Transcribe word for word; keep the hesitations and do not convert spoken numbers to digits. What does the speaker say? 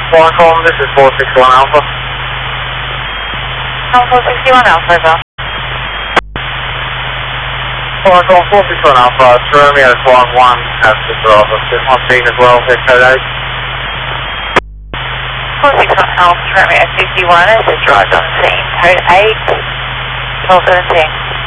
Flying column, this is four six one Alpha. four sixty-one Alpha, over. Flying column, four six one Alpha, Romeo flying one, has to drive us. There's one being as well, there's code eight. four six one Alpha, Romeo fifty-one, has just arrived on scene, code eight, twelve seventeen.